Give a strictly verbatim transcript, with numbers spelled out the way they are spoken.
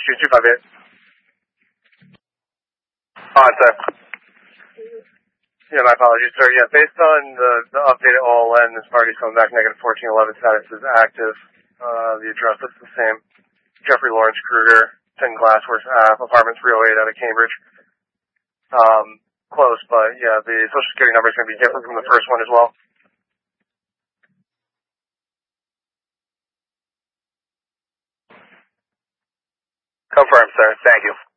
Street two five eight. On, sir. Yeah, my apologies, sir. Yeah, based on the, the updated O L N, this party's coming back negative fourteen eleven, status is active. Uh, the address is the same. Jeffrey Lawrence Kruger, ten Glassworth Ave, apartment three oh eight out of Cambridge. Um, close, but yeah, the social security number is going to be different from the first one as well. Confirmed, sir. Thank you.